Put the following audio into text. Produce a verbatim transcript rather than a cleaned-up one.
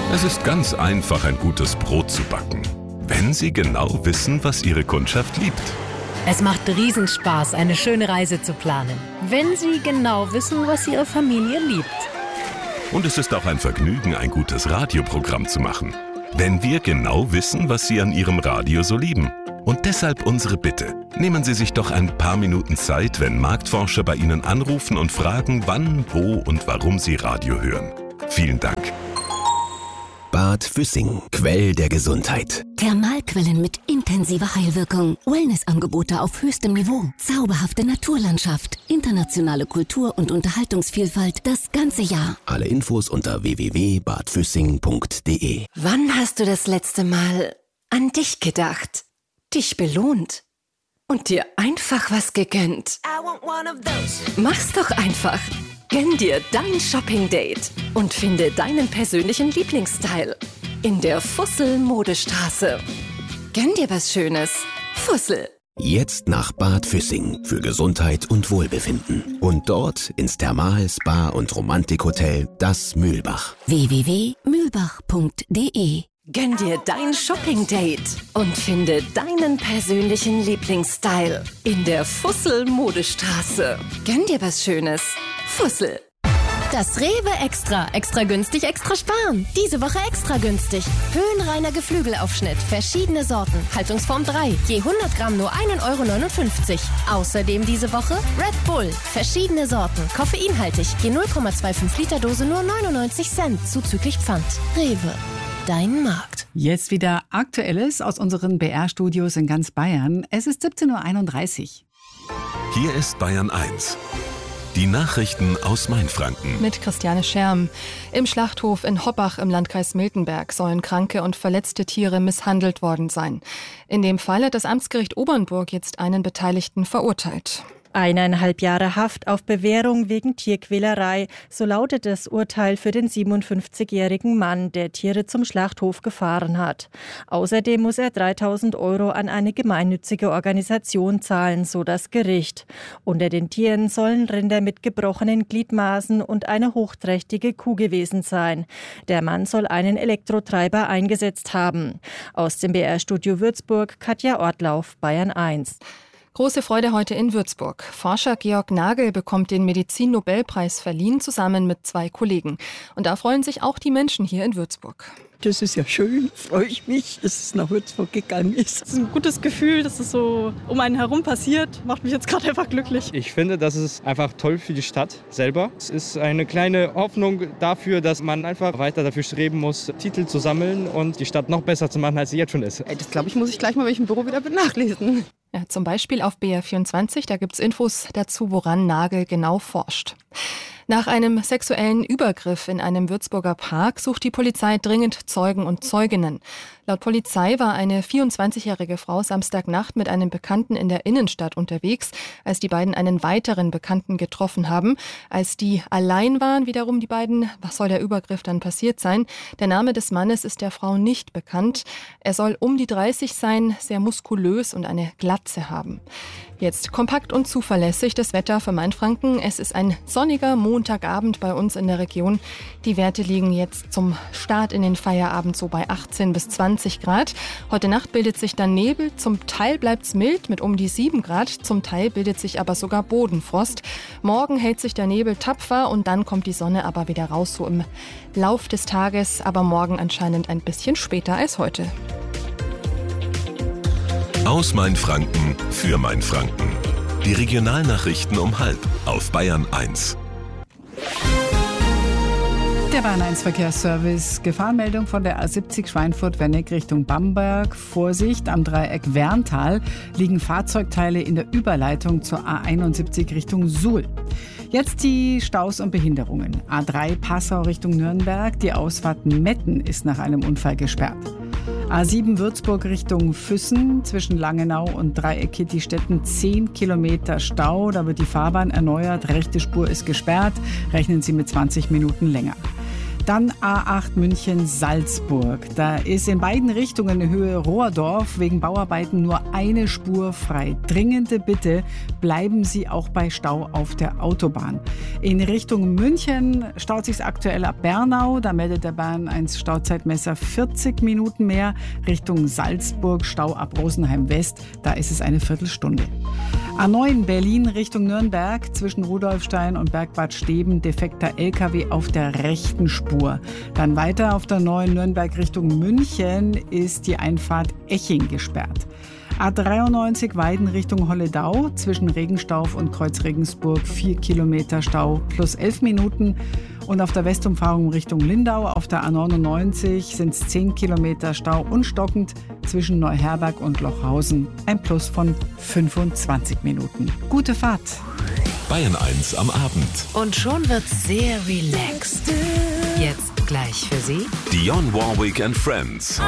Es ist ganz einfach, ein gutes Brot zu backen, wenn Sie genau wissen, was Ihre Kundschaft liebt. Es macht Riesenspaß, eine schöne Reise zu planen, wenn Sie genau wissen, was Ihre Familie liebt. Und es ist auch ein Vergnügen, ein gutes Radioprogramm zu machen, wenn wir genau wissen, was Sie an Ihrem Radio so lieben. Und deshalb unsere Bitte. Nehmen Sie sich doch ein paar Minuten Zeit, wenn Marktforscher bei Ihnen anrufen und fragen, wann, wo und warum Sie Radio hören. Vielen Dank. Bad Füssing, Quell der Gesundheit. Thermalquellen mit intensiver Heilwirkung. Wellnessangebote auf höchstem Niveau. Zauberhafte Naturlandschaft. Internationale Kultur- und Unterhaltungsvielfalt das ganze Jahr. Alle Infos unter w w w punkt bad füssing punkt d e. Wann hast du das letzte Mal an dich gedacht? Dich belohnt? Und dir einfach was gegönnt? Mach's doch einfach. Gönn dir dein Shopping-Date und finde deinen persönlichen Lieblingsstyle in der Fussel-Modestraße. Gönn dir was Schönes. Fussel. Jetzt nach Bad Füssing für Gesundheit und Wohlbefinden. Und dort ins Thermal-, Spa- und Romantikhotel Das Mühlbach. w w w punkt mühlbach punkt d e. Gönn dir dein Shopping-Date und finde deinen persönlichen Lieblingsstyle in der Fussel-Modestraße. Gönn dir was Schönes. Fussel. Das Rewe Extra. Extra günstig, extra sparen. Diese Woche extra günstig. Höhenreiner Geflügelaufschnitt. Verschiedene Sorten. Haltungsform drei. Je hundert Gramm nur ein Euro neunundfünfzig. Außerdem diese Woche Red Bull. Verschiedene Sorten. Koffeinhaltig. Je null Komma fünfundzwanzig Liter Dose nur neunundneunzig Cent. Zuzüglich Pfand. Rewe. Dein Markt. Jetzt wieder Aktuelles aus unseren B R-Studios in ganz Bayern. Es ist siebzehn Uhr einunddreißig. Hier ist Bayern eins. Die Nachrichten aus Mainfranken. Mit Christiane Scherm. Im Schlachthof in Hoppach im Landkreis Miltenberg sollen kranke und verletzte Tiere misshandelt worden sein. In dem Fall hat das Amtsgericht Obernburg jetzt einen Beteiligten verurteilt. Eineinhalb Jahre Haft auf Bewährung wegen Tierquälerei, so lautet das Urteil für den siebenundfünfzigjährigen Mann, der Tiere zum Schlachthof gefahren hat. Außerdem muss er dreitausend Euro an eine gemeinnützige Organisation zahlen, so das Gericht. Unter den Tieren sollen Rinder mit gebrochenen Gliedmaßen und eine hochträchtige Kuh gewesen sein. Der Mann soll einen Elektrotreiber eingesetzt haben. Aus dem B R-Studio Würzburg, Katja Ortlauf, Bayern eins. Große Freude heute in Würzburg. Forscher Georg Nagel bekommt den Medizin-Nobelpreis verliehen, zusammen mit zwei Kollegen. Und da freuen sich auch die Menschen hier in Würzburg. Das ist ja schön, freue ich mich, dass es nach Würzburg gegangen ist. Es ist ein gutes Gefühl, dass es so um einen herum passiert, macht mich jetzt gerade einfach glücklich. Ich finde, das ist einfach toll für die Stadt selber. Es ist eine kleine Hoffnung dafür, dass man einfach weiter dafür streben muss, Titel zu sammeln und die Stadt noch besser zu machen, als sie jetzt schon ist. Das glaube ich, muss ich gleich mal, wenn ich im Büro wieder bin, nachlesen. Ja, zum Beispiel auf B R vierundzwanzig, da gibt's Infos dazu, woran Nagel genau forscht. Nach einem sexuellen Übergriff in einem Würzburger Park sucht die Polizei dringend Zeugen und Zeuginnen. Laut Polizei war eine vierundzwanzigjährige Frau Samstagnacht mit einem Bekannten in der Innenstadt unterwegs, als die beiden einen weiteren Bekannten getroffen haben. Als die allein waren, wiederum die beiden, was soll der Übergriff dann passiert sein? Der Name des Mannes ist der Frau nicht bekannt. Er soll um die dreißig sein, sehr muskulös und eine Glatze haben. Jetzt kompakt und zuverlässig das Wetter für Mainfranken. Es ist ein sonniger Montagabend bei uns in der Region. Die Werte liegen jetzt zum Start in den Feierabend so bei achtzehn bis zwanzig Grad. Heute Nacht bildet sich dann Nebel. Zum Teil bleibt's mild mit um die sieben Grad. Zum Teil bildet sich aber sogar Bodenfrost. Morgen hält sich der Nebel tapfer und dann kommt die Sonne aber wieder raus, so im Lauf des Tages. Aber morgen anscheinend ein bisschen später als heute. Aus Mainfranken für Mainfranken. Die Regionalnachrichten um halb auf Bayern eins. Der Bayern eins Verkehrsservice. Gefahrenmeldung von der A siebzig Schweinfurt-Wenneck Richtung Bamberg. Vorsicht, am Dreieck Werntal liegen Fahrzeugteile in der Überleitung zur A einundsiebzig Richtung Suhl. Jetzt die Staus und Behinderungen. A drei Passau Richtung Nürnberg. Die Ausfahrt Metten ist nach einem Unfall gesperrt. A sieben Würzburg Richtung Füssen, zwischen Langenau und Dreieck Kittistetten zehn Kilometer Stau. Da wird die Fahrbahn erneuert, rechte Spur ist gesperrt. Rechnen Sie mit zwanzig Minuten länger. Dann A acht München-Salzburg. Da ist in beiden Richtungen in Höhe Rohrdorf wegen Bauarbeiten nur eine Spur frei. Dringende Bitte, bleiben Sie auch bei Stau auf der Autobahn. In Richtung München staut sich aktuell ab Bernau. Da meldet der Bahn eins Stauzeitmesser vierzig Minuten mehr. Richtung Salzburg Stau ab Rosenheim West. Da ist es eine Viertelstunde. A neun Berlin Richtung Nürnberg zwischen Rudolfstein und Bergbad Steben defekter L K W auf der rechten Spur. Dann weiter auf der neuen Nürnberg Richtung München ist die Einfahrt Eching gesperrt. A dreiundneunzig Weiden Richtung Holledau zwischen Regenstauf und Kreuz Regensburg vier Kilometer Stau plus elf Minuten. Und auf der Westumfahrung Richtung Lindau auf der A neunundneunzig sind es zehn Kilometer Stau und stockend zwischen Neuherberg und Lochhausen. Ein Plus von fünfundzwanzig Minuten. Gute Fahrt. Bayern eins am Abend. Und schon wird's sehr relaxed. Jetzt gleich für Sie Dionne Warwick and Friends.